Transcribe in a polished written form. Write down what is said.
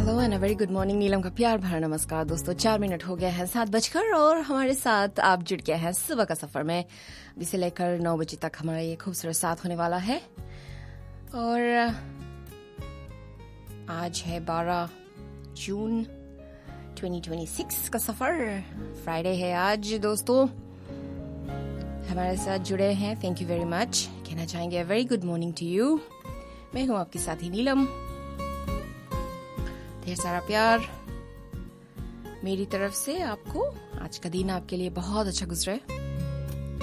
Hello and a very good morning. नीलम का प्यार भरा नमस्कार दोस्तों। 4 मिनट हो गया है 7 बजकर और हमारे साथ आप जुड़ गए हैं सुबह का सफर में। अभी से लेकर 9 बजे तक हमारा ये खूबसूरत साथ होने वाला है। और आज है 12 जून 2026 का सफर। फ्राइडे है आज दोस्तों। हमारे साथ जुड़े हैं, थैंक यू वेरी मच। कहना चाहेंगे very good morning to you. मैं हूं आपकी साथी नीलम। ढेर सारा प्यार मेरी तरफ से आपको। आज का दिन आपके लिए बहुत अच्छा गुजरे।